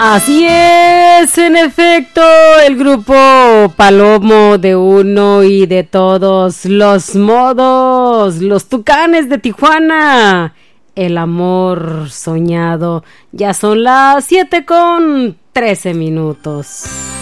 Así es, en efecto, el grupo Palomo de uno y de todos los modos, los Tucanes de Tijuana, el amor soñado. Ya son las 7:13 minutos.